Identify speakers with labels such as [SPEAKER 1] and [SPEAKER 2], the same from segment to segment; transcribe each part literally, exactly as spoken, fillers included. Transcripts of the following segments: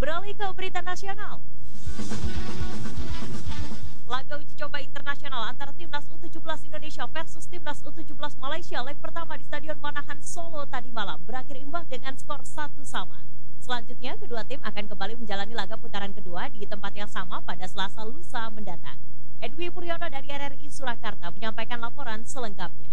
[SPEAKER 1] Beralih ke berita nasional. Laga uji coba internasional antara Timnas U tujuh belas Indonesia versus Timnas U tujuh belas Malaysia leg pertama di Stadion Manahan Solo tadi malam berakhir imbang dengan skor satu sama. Selanjutnya, kedua tim akan kembali menjalani laga putaran kedua di tempat yang sama pada Selasa lusa mendatang. Edwi Puryono dari R R I Surakarta menyampaikan laporan selengkapnya.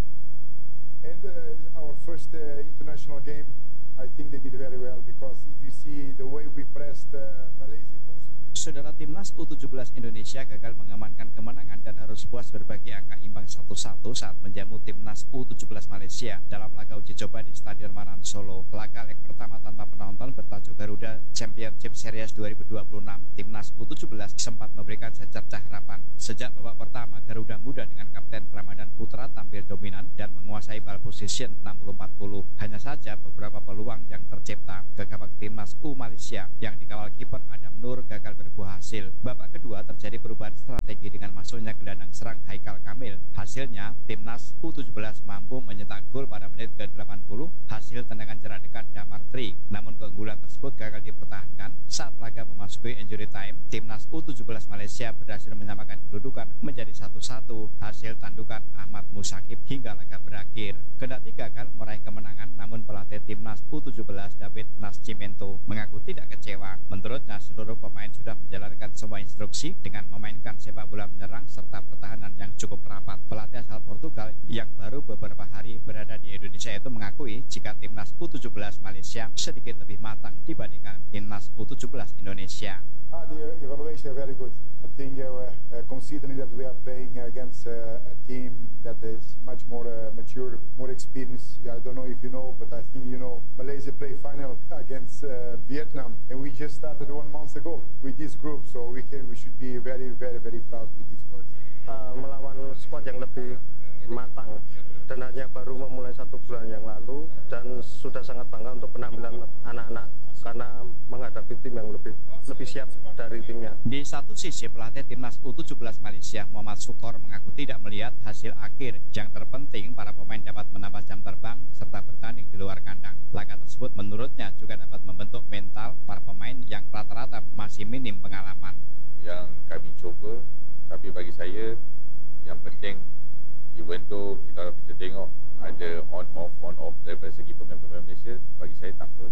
[SPEAKER 2] And uh, our first uh, international game, I think they did very well because if you see the way we pressed uh, Malaysia constantly.
[SPEAKER 3] Saudara Timnas U tujuh belas Indonesia gagal mengamankan kemenangan dan harus puas berbagi angka imbang satu satu saat menjamu Timnas U tujuh belas Malaysia dalam laga uji coba di Stadion Manahan Solo. Laga leg pertama tanpa penonton bertajuk Garuda Championship Series dua ribu dua puluh enam, Timnas U tujuh belas sempat memberikan secercah harapan. Sejak babak pertama, Garuda Muda dengan Kapten Ramadan Putra tampil dominan dan menguasai ball position enam puluh empat puluh. Hanya saja beberapa peluang yang tercipta ke gawang Timnas U Malaysia yang dikawal kiper Adam Nur gagal berbuah hasil. Babak kedua terjadi perubahan strategi dengan masuknya gelandang serang Haikal Kamil. Hasilnya, Timnas U tujuh belas mampu mencetak gol pada menit ke delapan puluh hasil tendangan jarak dekat Damar Tri. Namun keunggulan tersebut gagal dipertahankan saat laga memasuki injury time. Timnas U tujuh belas Malaysia berhasil menyamakan kedudukan menjadi satu satu hasil tandukan Ahmad Musakib hingga laga berakhir. Kendati gagal meraih kemenangan, namun pelatih Timnas U tujuh belas David Nascimento mengaku tidak kecewa. Menurutnya, seluruh pemain sudah menjalankan semua instruksi dengan memainkan sepak bola menyerang serta pertahanan yang cukup rapat. Pelatih asal Portugal yang baru beberapa hari berada di Indonesia itu mengakui jika Timnas U tujuh belas Malaysia sedikit lebih matang dibandingkan Timnas U tujuh belas Indonesia.
[SPEAKER 2] Ah, the evaluation very good. I think uh, uh, considering that we are playing against uh, a team that is much more uh, mature, more experienced. I don't know if you know, but I think you know Malaysia played final against uh, Vietnam, and we just started one month ago with this group, so we can we should be very very very proud with this squad.
[SPEAKER 4] Uh, melawan squad yang lebih matang dan hanya baru memulai satu bulan yang lalu dan sudah sangat bangga untuk penampilan anak-anak karena menghadapi tim yang lebih lebih siap dari timnya.
[SPEAKER 3] Di satu sisi, pelatih Timnas U tujuh belas Malaysia Muhammad Sukor mengaku tidak melihat hasil akhir. Yang terpenting para pemain dapat menambah jam terbang serta bertanding di luar kandang. Laga tersebut menurutnya juga dapat membentuk mental para pemain yang rata-rata masih minim pengalaman.
[SPEAKER 5] Yang kami coba, tapi bagi saya yang penting even though kita kita tengok ada on off on off daripada segi pemain-pemain Malaysia, bagi saya tak apa.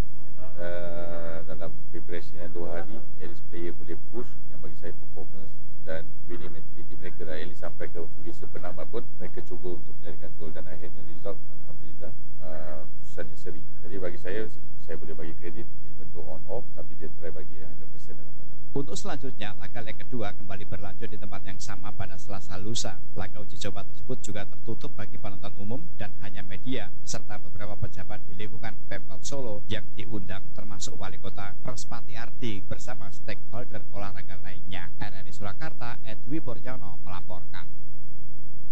[SPEAKER 5] Uh, dalam preparation yang dua hari, at least player boleh push yang bagi saya performance dan winning mentality mereka lah. At least sampai ke visa penamat pun mereka cuba untuk menjadikan gol dan akhirnya result Alhamdulillah uh, susahnya seri. Jadi bagi saya, saya boleh bagi kredit even though on off, tapi dia try bagi one hundred percent dalam padang.
[SPEAKER 3] Untuk selanjutnya, laga leg kedua kembali berlanjut di tempat yang sama pada Selasa lusa. Laga uji coba tersebut juga tertutup bagi penonton umum dan hanya media serta beberapa pejabat di lingkungan Pemkot Solo yang diundang termasuk Wali Kota Respati Ardi bersama stakeholder olahraga lainnya. R R I Surakarta, Edwi Puryono melaporkan.